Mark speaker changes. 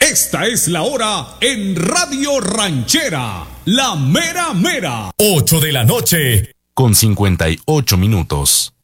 Speaker 1: Esta es la hora en Radio Ranchera, la mera mera.
Speaker 2: 8 de la noche, con 58 minutos.